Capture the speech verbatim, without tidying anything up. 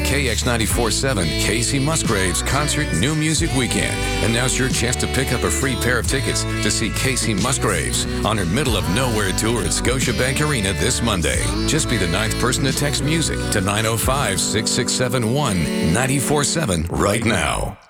K X ninety-four point seven Casey Musgraves Concert New Music Weekend. And now's your chance to pick up a free pair of tickets to see Casey Musgraves on her Middle of Nowhere tour at Scotiabank Arena this Monday. Just be the ninth person to text music to nine oh five, six six seven one, nine four seven right now.